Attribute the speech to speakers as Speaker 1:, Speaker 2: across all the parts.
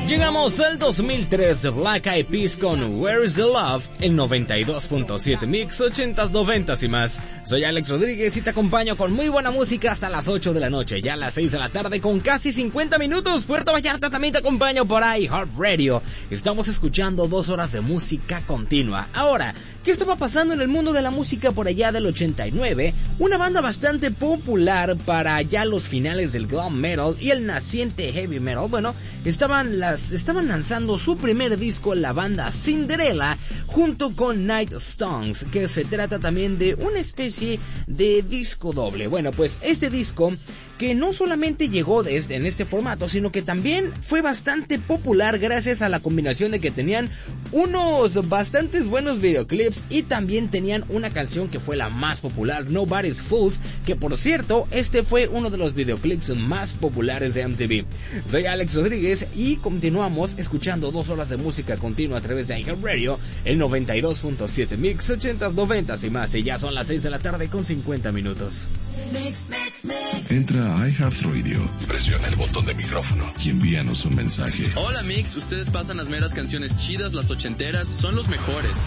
Speaker 1: Llegamos al 2003 de Black Eyed Peas con Where is the Love, el 92.7 Mix, 80s, 90s y más. Soy Alex Rodríguez y te acompaño con muy buena música hasta las 8 de la noche, ya a las 6 de la tarde con casi 50 minutos. Puerto Vallarta también te acompaño por iHeartRadio. Estamos escuchando 2 horas de música continua. Ahora, ¿qué estaba pasando en el mundo de la música por allá del 89? Una banda bastante popular para ya los finales del glam metal y el naciente heavy metal. Bueno, estaban lanzando su primer disco, la banda Cinderella, junto con Night Stones, que se trata también de una especie de disco doble. Bueno, pues este disco, que no solamente llegó en este formato, sino que también fue bastante popular gracias a la combinación de que tenían unos bastantes buenos videoclips y también tenían una canción que fue la más popular, Nobody's Fools, que por cierto, este fue uno de los videoclips más populares de MTV. Soy Alex Rodríguez y continuamos escuchando 2 horas de música continua a través de iHeartRadio, el 92.7 Mix, 80s, 90s y más, y ya son las 6 de la tarde con 50 minutos.
Speaker 2: Entra a iHeartRadio, presiona el botón de micrófono y envíanos un mensaje.
Speaker 3: Hola Mix, ustedes pasan las meras canciones chidas, las ochenteras, son los mejores.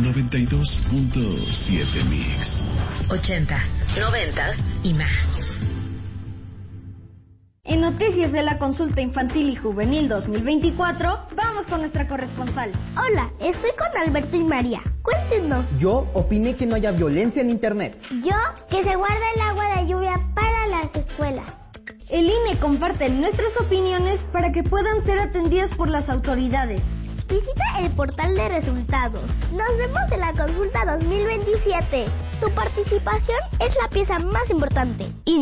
Speaker 2: 92.7 Mix.
Speaker 4: 80s, 90s y más.
Speaker 5: En Noticias de la Consulta Infantil y Juvenil 2024, vamos con nuestra corresponsal.
Speaker 6: Hola, estoy con Alberto y María. Cuéntenos.
Speaker 7: Yo opiné que no haya violencia en internet.
Speaker 6: Yo, que se guarda el agua de lluvia para las escuelas.
Speaker 5: El INE comparte nuestras opiniones para que puedan ser atendidas por las autoridades.
Speaker 6: Visita el portal de resultados. Nos vemos en la consulta 2027. Tu participación es la pieza más importante.